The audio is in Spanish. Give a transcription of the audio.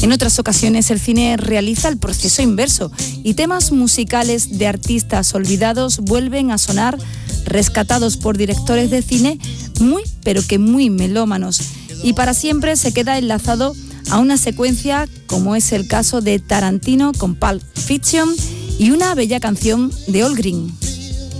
En otras ocasiones el cine realiza el proceso inverso y temas musicales de artistas olvidados vuelven a sonar, rescatados por directores de cine muy, pero que muy melómanos, y para siempre se queda enlazado a una secuencia como es el caso de Tarantino con Pulp Fiction y una bella canción de All Green.